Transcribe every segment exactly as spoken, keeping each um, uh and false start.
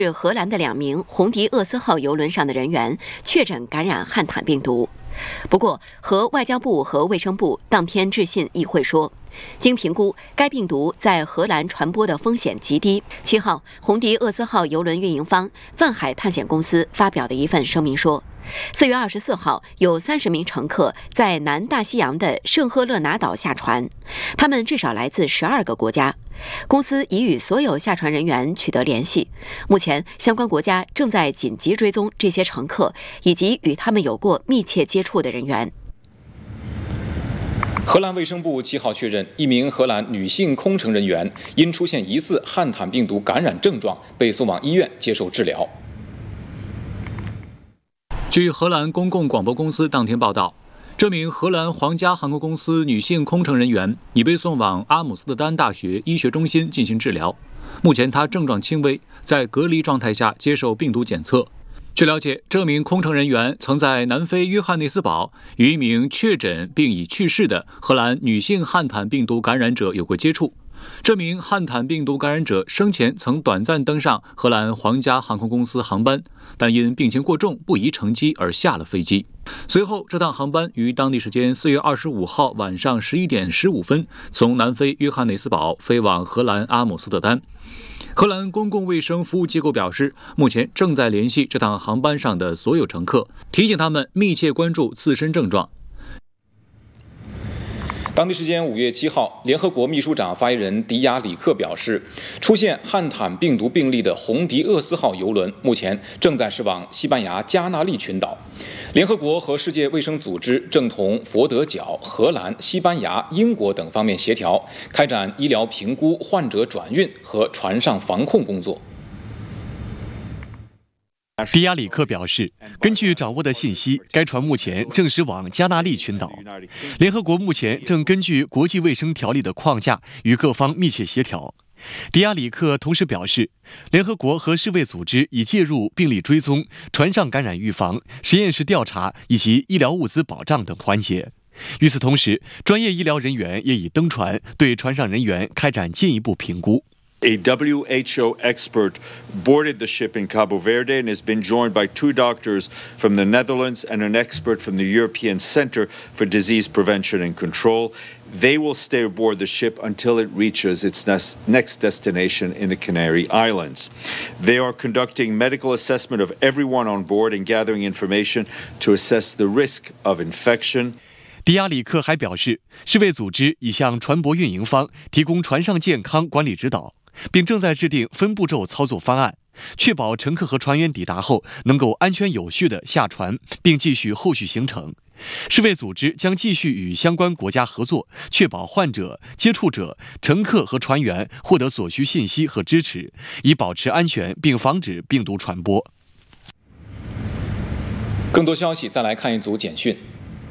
是荷兰的两名红迪厄斯号邮轮上的人员确诊感染汉坦病毒。不过，和外交部和卫生部当天致信议会说，经评估，该病毒在荷兰传播的风险极低。七号，红迪厄斯号邮轮运营方泛海探险公司发表的一份声明说，四月二十四号，有三十名乘客在南大西洋的圣赫勒拿岛下船，他们至少来自十二个国家。公司已与所有下船人员取得联系，目前相关国家正在紧急追踪这些乘客以及与他们有过密切接触的人员。 荷兰卫生部七号确认，一名荷兰女性空乘人员因出现疑似汉坦病毒感染症状，被送往医院接受治疗。 据荷兰公共广播公司当天报道，这名荷兰皇家航空公司女性空乘人员已被送往阿姆斯特丹大学医学中心进行治疗。目前她症状轻微，在隔离状态下接受病毒检测。据了解，这名空乘人员曾在南非约翰内斯堡与一名确诊并已去世的荷兰女性汉坦病毒感染者有过接触。这名汉坦病毒感染者生前曾短暂登上荷兰皇家航空公司航班，但因病情过重不宜乘机而下了飞机。随后，这趟航班于当地时间四月二十五号晚上十一点十五分从南非约翰内斯堡飞往荷兰阿姆斯特丹。荷兰公共卫生服务机构表示，目前正在联系这趟航班上的所有乘客，提醒他们密切关注自身症状。 当地时间五月七号，联合国秘书长发言人迪亚里克表示，出现汉坦病毒病例的红迪厄斯号邮轮目前正在驶往西班牙加那利群岛。联合国和世界卫生组织正同佛得角、荷兰、西班牙、英国等方面协调，开展医疗评估、患者转运和船上防控工作。 迪亚里克表示，根据掌握的信息，该船目前正驶往加那利群岛。联合国目前正根据国际卫生条例的框架与各方密切协调。迪亚里克同时表示，联合国和世卫组织已介入病例追踪、船上感染预防、实验室调查以及医疗物资保障等环节。与此同时，专业医疗人员也已登船，对船上人员开展进一步评估。 A W H O expert boarded the ship in Cabo Verde and has been joined by two doctors from the Netherlands and an expert from the European Centre for Disease Prevention and Control. They will stay aboard the ship until it reaches its next destination in the Canary Islands. They are conducting medical assessment of everyone on board and gathering information to assess the risk of infection. 迪亚里克还表示，世卫组织已向船舶运营方提供船上健康管理指导，并正在制定分步骤操作方案，确保乘客和船员抵达后能够安全有序地下船，并继续后续行程。世卫组织将继续与相关国家合作，确保患者、接触者、乘客和船员获得所需信息和支持，以保持安全并防止病毒传播。 更多消息，再来看一组简讯。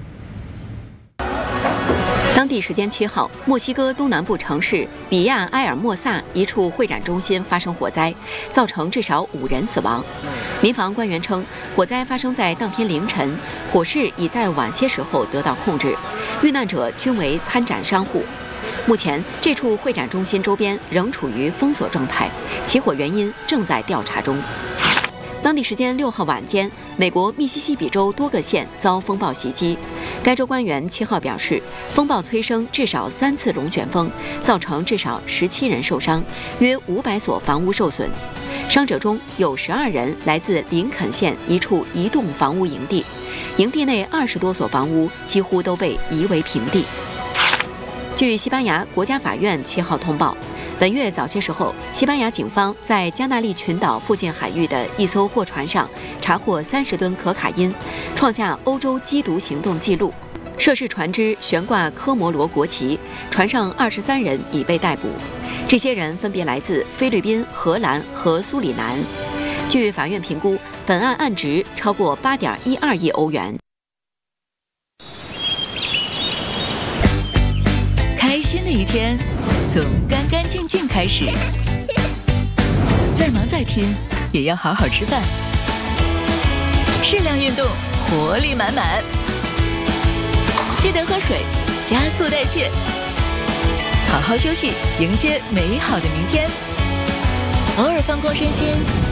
当地时间七号，墨西哥东南部城市比亚埃尔莫萨一处会展中心发生火灾，造成至少五人死亡。民防官员称，火灾发生在当天凌晨，火势已在晚些时候得到控制，遇难者均为参展商户。目前，这处会展中心周边仍处于封锁状态，起火原因正在调查中。当地时间六号晚间，美国密西西比州多个县遭风暴袭击。该州官员七号表示，风暴催生至少三次龙卷风，造成至少十七人受伤，约五百所房屋受损。伤者中有十二人来自林肯县一处移动房屋营地，营地内二十多所房屋几乎都被夷为平地。据西班牙国家法院七号通报，本月早些时候，西班牙警方在加那利群岛附近海域的一艘货船上查获三十吨可卡因，创下欧洲缉毒行动纪录。涉事船只悬挂科摩罗国旗，船上二十三人已被逮捕。这些人分别来自菲律宾、荷兰和苏里南。据法院评估，本案案值超过八点一二亿欧元。 开心的一天从干干净净开始，再忙再拼也要好好吃饭，适量运动，活力满满。记得喝水，加速代谢，好好休息，迎接美好的明天。偶尔放空身心，